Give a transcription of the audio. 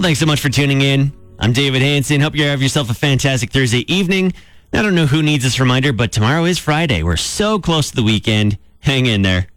thanks so much for tuning in. I'm David Hanson. Hope you have yourself a fantastic Thursday evening. I don't know who needs this reminder, but tomorrow is Friday. We're so close to the weekend. Hang in there.